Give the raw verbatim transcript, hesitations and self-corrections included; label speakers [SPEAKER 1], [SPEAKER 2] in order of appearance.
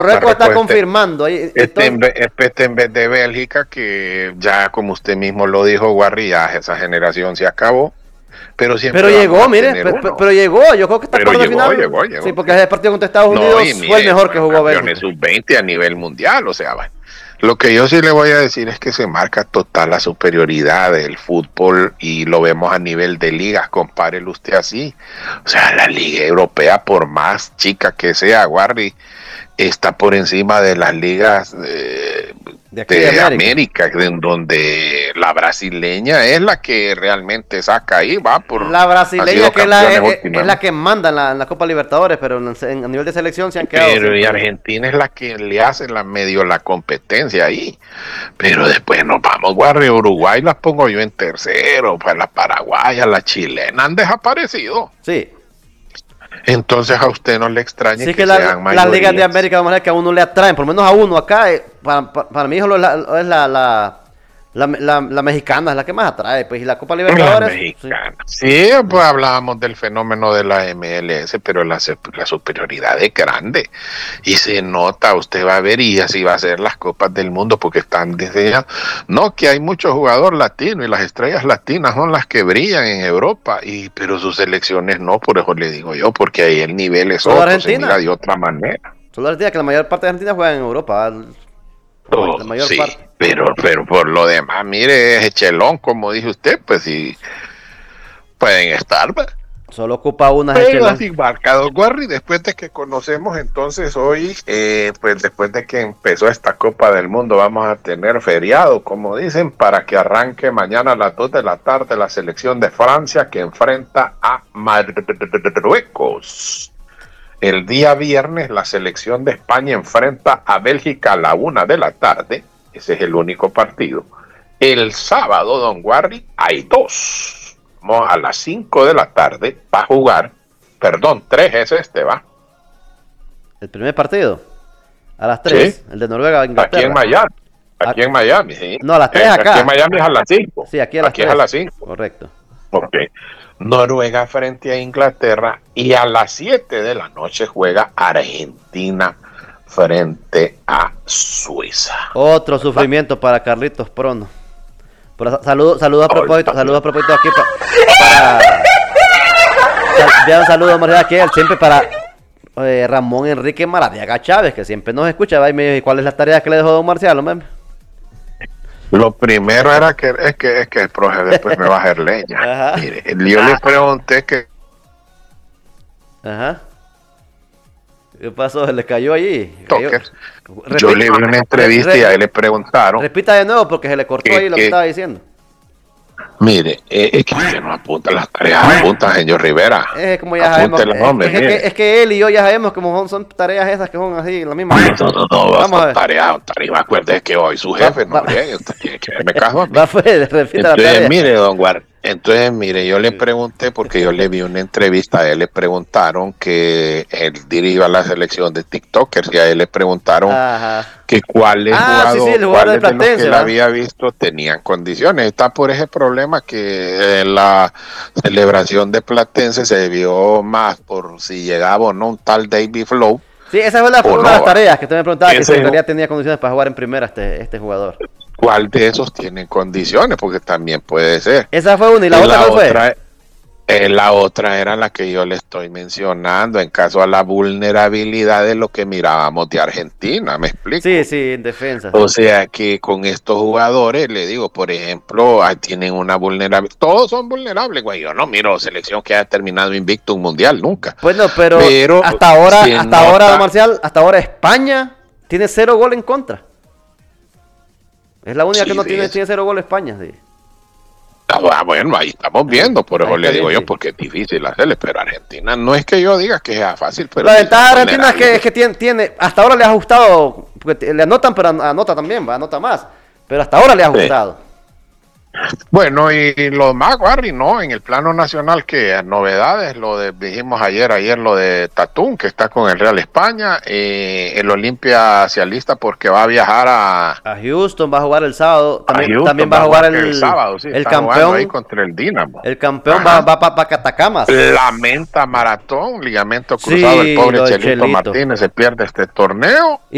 [SPEAKER 1] Marruecos está confirmando. Ahí,
[SPEAKER 2] este, en vez, este en vez de Bélgica, que ya como usted mismo lo dijo, Warri, ya esa generación se acabó. Pero,
[SPEAKER 1] pero llegó, mire, pero, pero llegó, yo creo que está
[SPEAKER 2] pero
[SPEAKER 1] llegó,
[SPEAKER 2] final. llegó, llegó.
[SPEAKER 1] Sí, porque ese partido contra Estados Unidos no, mire, fue el mejor que jugó Bélgica.
[SPEAKER 2] sub veinte a nivel mundial, o sea, bueno. Lo que yo sí le voy a decir es que se marca total la superioridad del fútbol y lo vemos a nivel de ligas, compárelo usted así. O sea, la liga europea, por más chica que sea, Warri, está por encima de las ligas eh, de, de, de América, América, en donde la brasileña es la que realmente saca ahí, va por...
[SPEAKER 1] La brasileña que es la, es, es la que manda en la, en la Copa Libertadores, pero en, en, a nivel de selección se han quedado...
[SPEAKER 2] Pero y Argentina es la que le hace la medio la competencia ahí, pero después nos vamos, Warri, Uruguay las pongo yo en tercero, pues las paraguayas, las chilenas han desaparecido.
[SPEAKER 1] Sí.
[SPEAKER 2] Entonces a usted no le extraña
[SPEAKER 1] sí,
[SPEAKER 2] que,
[SPEAKER 1] que
[SPEAKER 2] sean
[SPEAKER 1] la, las ligas de América, vamos a ver que a uno le atraen, por lo menos a uno acá, eh, para, para, para mí es la, es la, la, la, la, la mexicana, es la que más atrae, pues, y la Copa Libertadores.
[SPEAKER 2] La mexicana. Sí, sí pues hablábamos del fenómeno de la M L S, pero la, la superioridad es grande, y se nota, usted va a ver, y así va a ser las Copas del Mundo, porque están diseñadas, no, que hay muchos jugadores latinos, y las estrellas latinas son las que brillan en Europa, y pero sus selecciones no, por eso le digo yo, porque ahí el nivel es otro, se mira de otra manera.
[SPEAKER 1] Solo Argentina, que la mayor parte de Argentina juega en Europa,
[SPEAKER 2] oh, la mayor sí, parte. Pero, pero por lo demás, mire, es chelón, como dice usted, pues sí, pueden estar, ¿verdad?
[SPEAKER 1] Solo ocupa una
[SPEAKER 2] pero así marcado, Warri, después de que conocemos entonces hoy, eh, pues después de que empezó esta Copa del Mundo, vamos a tener feriado, como dicen, para que arranque mañana a las dos de la tarde la selección de Francia que enfrenta a Marruecos. El día viernes la selección de España enfrenta a Bélgica a la una de la tarde, ese es el único partido. El sábado, don Warri, hay dos. A las cinco de la tarde va a jugar, perdón, tres es este, va.
[SPEAKER 1] El primer partido, a las tres, ¿sí? El de Noruega, Inglaterra.
[SPEAKER 2] Aquí en Miami, aquí a... en Miami, sí.
[SPEAKER 1] No, a las tres acá.
[SPEAKER 2] Aquí en Miami es a las cinco.
[SPEAKER 1] Sí, aquí a las
[SPEAKER 2] aquí
[SPEAKER 1] tres.
[SPEAKER 2] es a las cinco.
[SPEAKER 1] Correcto.
[SPEAKER 2] Ok. Noruega frente a Inglaterra y a las siete de la noche juega Argentina frente a Suiza.
[SPEAKER 1] Otro sufrimiento para Carlitos Prono. Saludos saludo a propósito, saludos a propósito aquí pa, para ya un saludo más aquí siempre para eh, Ramón Enrique Maradiaga Chávez, que siempre nos escucha, ¿va? Y me dice, ¿cuál es la tarea que le dejó don Marcial, meme?
[SPEAKER 2] Lo primero era que es que es que el profe después me va a hacer leña. Mire, yo le pregunté que
[SPEAKER 1] Ajá. ¿Qué pasó? ¿Se le cayó allí?
[SPEAKER 2] Cayó. Yo le vi una entrevista y a él le preguntaron.
[SPEAKER 1] Repita de nuevo porque se le cortó que, ahí lo que, que estaba diciendo.
[SPEAKER 2] Mire, eh, es que usted no apunta las tareas, apunta, señor Rivera.
[SPEAKER 1] Es como ya sabemos. Es, hombres, es, que, es que él y yo ya sabemos cómo son, son tareas esas que son así, las mismas.
[SPEAKER 2] No, no, no, vamos a ver. Tareas, tareas, acuérdese que hoy su jefe va, no llegue, usted tiene que verme caso.
[SPEAKER 1] Va, pues, repita la tarea.
[SPEAKER 2] Mire, don Guard, entonces, mire, yo le pregunté, porque yo le vi una entrevista, a él le preguntaron que él dirigió a la selección de TikTokers, y a él le preguntaron Ajá. que cuáles
[SPEAKER 1] ah,
[SPEAKER 2] jugadores,
[SPEAKER 1] sí, sí,
[SPEAKER 2] cuáles
[SPEAKER 1] de, Platense,
[SPEAKER 2] de los que él
[SPEAKER 1] ¿va?
[SPEAKER 2] había visto tenían condiciones. Está por ese problema que en la celebración de Platense se vio más por si llegaba o no un tal David Flow.
[SPEAKER 1] Sí, esa fue la, una no, de las tareas que usted me preguntaba, que si en realidad tenía condiciones para jugar en primera este, este jugador.
[SPEAKER 2] ¿Cuál de esos tiene condiciones? Porque también puede ser.
[SPEAKER 1] Esa fue una y la, y otra,
[SPEAKER 2] la
[SPEAKER 1] ¿cuál
[SPEAKER 2] otra fue? Eh, la otra era la que yo le estoy mencionando en caso a la vulnerabilidad de lo que mirábamos de Argentina, ¿me explico?
[SPEAKER 1] Sí, sí, en defensa.
[SPEAKER 2] O sea que con estos jugadores, le digo, por ejemplo, tienen una vulnerabilidad, todos son vulnerables, güey. Yo no miro selección que haya terminado invicto un mundial, nunca.
[SPEAKER 1] Bueno, pero, pero hasta ahora, hasta nota... ahora, Marcial, hasta ahora España tiene cero gol en contra. Es la única sí, que no tiene, tiene cero gol España, sí.
[SPEAKER 2] Ah, bueno, ahí estamos viendo, por eso le digo bien, yo, porque es difícil hacerle, pero Argentina no es que yo diga que sea fácil, pero...
[SPEAKER 1] La ventaja de Argentina es que, es que tiene, tiene, hasta ahora le ha gustado, porque le anotan, pero anota también, va, anota más, pero hasta ahora le ha gustado. Sí.
[SPEAKER 2] Bueno, y lo más, Warri, ¿no? En el plano nacional, que novedades, lo de, dijimos ayer, ayer lo de Tatún, que está con el Real España, eh, el Olimpia se alista porque va a viajar a...
[SPEAKER 1] A Houston, va a jugar el sábado, también, también va a jugar el,
[SPEAKER 2] el sábado, sí,
[SPEAKER 1] el campeón
[SPEAKER 2] ahí contra el Dinamo.
[SPEAKER 1] El campeón Ajá. va, va para pa Catacamas.
[SPEAKER 2] Lamenta maratón, ligamento cruzado, sí, el pobre Chelito, Chelito Martínez se pierde este torneo.
[SPEAKER 1] Y